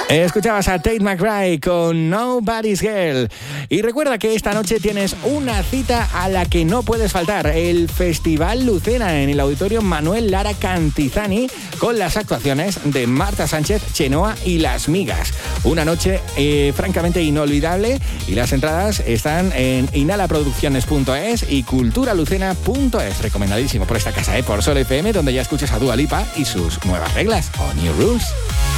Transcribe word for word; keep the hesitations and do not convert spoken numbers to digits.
Escuchabas a Tate McRae con Nobody's Girl. Y recuerda que esta noche tienes una cita a la que no puedes faltar. El Festival Lucena en el Auditorio Manuel Lara Cantizani, con las actuaciones de Marta Sánchez, Chenoa y Las Migas. Una noche eh, francamente inolvidable, y las entradas están en inhalaproducciones punto es y culturalucena punto es. Recomendadísimo por esta casa, ¿eh? Por Sol F M, donde ya escuchas a Dua Lipa y sus nuevas reglas o New Rules.